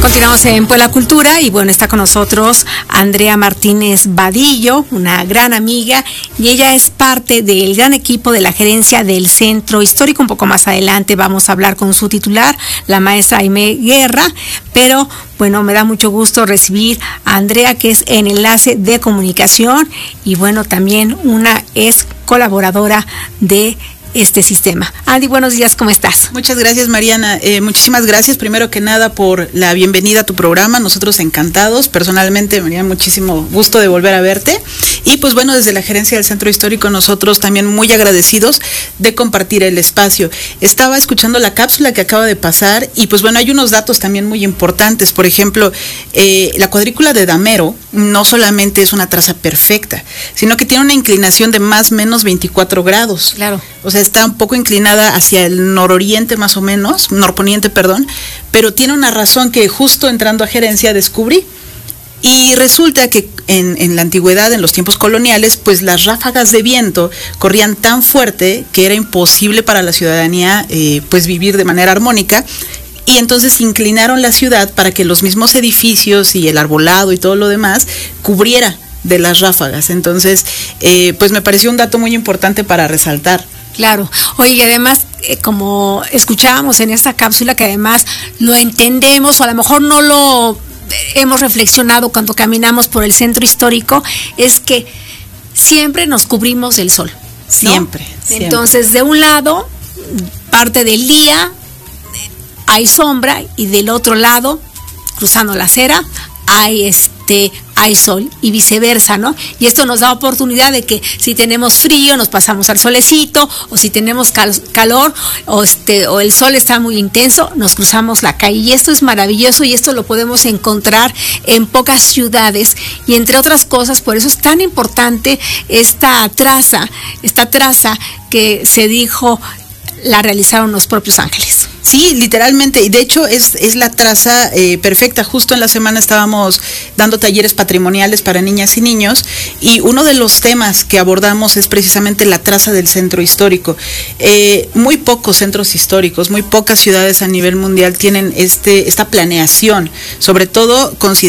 Continuamos en Puebla Cultura y bueno, está con nosotros Andrea Martínez Vadillo, una gran amiga, y ella es parte del gran equipo de la gerencia del Centro Histórico. Un poco más adelante vamos a hablar con su titular, la maestra Aimee Guerra, pero bueno, me da mucho gusto recibir a Andrea, que es en enlace de comunicación y bueno, también una ex colaboradora de este sistema. Andy, buenos días, ¿cómo estás? Muchas gracias, Mariana. Muchísimas gracias, primero que nada, por la bienvenida a tu programa. Nosotros encantados. Personalmente, me da muchísimo gusto de volver a verte. Y pues bueno, desde la gerencia del Centro Histórico, nosotros también muy agradecidos de compartir el espacio. Estaba escuchando la cápsula que acaba de pasar y pues bueno, hay unos datos también muy importantes. Por ejemplo, la cuadrícula de Damero no solamente es una traza perfecta, sino que tiene una inclinación de más o menos 24 grados. Claro. O sea, está un poco inclinada hacia el nororiente más o menos, norponiente, perdón, pero tiene una razón que justo entrando a gerencia descubrí. Y resulta que en la antigüedad, en los tiempos coloniales, pues las ráfagas de viento corrían tan fuerte que era imposible para la ciudadanía pues vivir de manera armónica. Y entonces inclinaron la ciudad para que los mismos edificios y el arbolado y todo lo demás cubriera de las ráfagas. Entonces, pues me pareció un dato muy importante para resaltar. Claro. Oye, y además, como escuchábamos en esta cápsula, que además lo entendemos, o a lo mejor no lo hemos reflexionado cuando caminamos por el centro histórico, es que siempre nos cubrimos del sol, ¿no? Siempre. Entonces, de un lado, parte del día hay sombra y del otro lado, cruzando la acera, hay sol y viceversa, ¿no? Y esto nos da oportunidad de que si tenemos frío nos pasamos al solecito, o si tenemos calor o el sol está muy intenso, nos cruzamos la calle. Y esto es maravilloso y esto lo podemos encontrar en pocas ciudades y entre otras cosas, por eso es tan importante esta traza que se dijo la realizaron los propios ángeles. Sí, literalmente, y de hecho es la traza perfecta. Justo en la semana estábamos dando talleres patrimoniales para niñas y niños y uno de los temas que abordamos es precisamente la traza del centro histórico. Muy pocos centros históricos, muy pocas ciudades a nivel mundial tienen esta planeación, sobre todo considerando